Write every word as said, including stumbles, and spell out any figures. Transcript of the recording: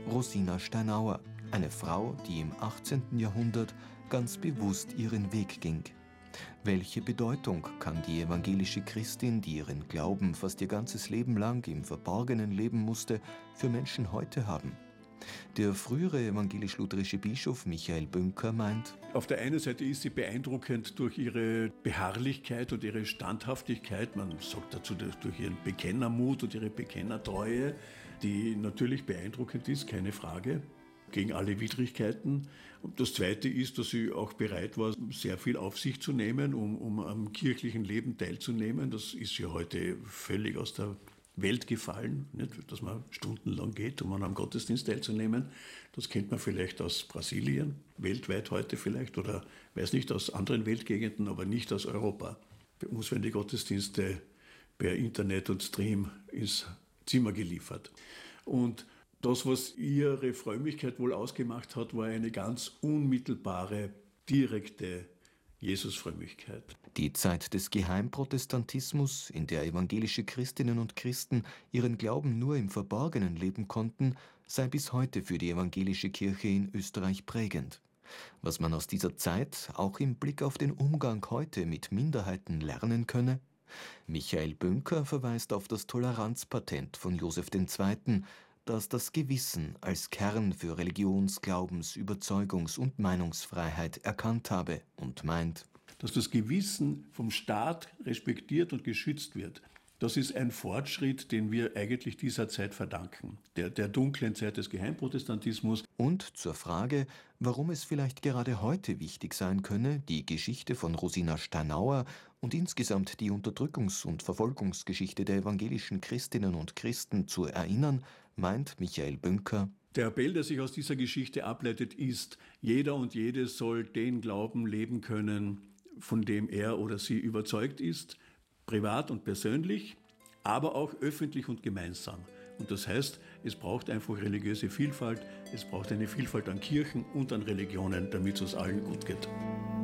Rosina Steinauer, eine Frau, die im achtzehnten Jahrhundert ganz bewusst ihren Weg ging. Welche Bedeutung kann die evangelische Christin, die ihren Glauben fast ihr ganzes Leben lang im Verborgenen leben musste, für Menschen heute haben? Der frühere evangelisch-lutherische Bischof Michael Bünker meint: Auf der einen Seite ist sie beeindruckend durch ihre Beharrlichkeit und ihre Standhaftigkeit. Man sagt dazu durch ihren Bekennermut und ihre Bekennertreue, die natürlich beeindruckend ist, keine Frage, gegen alle Widrigkeiten. Und das Zweite ist, dass sie auch bereit war, sehr viel auf sich zu nehmen, um, um am kirchlichen Leben teilzunehmen. Das ist ja heute völlig aus der Welt gefallen, nicht? Dass man stundenlang geht, um an einem Gottesdienst teilzunehmen. Das kennt man vielleicht aus Brasilien, weltweit heute vielleicht, oder weiß nicht, aus anderen Weltgegenden, aber nicht aus Europa. Bei uns werden die Gottesdienste per Internet und Stream ins Zimmer geliefert. Und das, was ihre Frömmigkeit wohl ausgemacht hat, war eine ganz unmittelbare, direkte Jesusfrömmigkeit. Die Zeit des Geheimprotestantismus, in der evangelische Christinnen und Christen ihren Glauben nur im Verborgenen leben konnten, sei bis heute für die evangelische Kirche in Österreich prägend. Was man aus dieser Zeit auch im Blick auf den Umgang heute mit Minderheiten lernen könne? Michael Bünker verweist auf das Toleranzpatent von Joseph der Zweite., das das Gewissen als Kern für Religions-, Glaubens-, Überzeugungs- und Meinungsfreiheit erkannt habe und meint: Dass das Gewissen vom Staat respektiert und geschützt wird, das ist ein Fortschritt, den wir eigentlich dieser Zeit verdanken, der, der dunklen Zeit des Geheimprotestantismus. Und zur Frage, warum es vielleicht gerade heute wichtig sein könne, die Geschichte von Rosina Steinauer und insgesamt die Unterdrückungs- und Verfolgungsgeschichte der evangelischen Christinnen und Christen zu erinnern, meint Michael Bünker: Der Appell, der sich aus dieser Geschichte ableitet, ist: Jeder und jede soll den Glauben leben können, von dem er oder sie überzeugt ist, privat und persönlich, aber auch öffentlich und gemeinsam. Und das heißt, es braucht einfach religiöse Vielfalt, es braucht eine Vielfalt an Kirchen und an Religionen, damit es uns allen gut geht.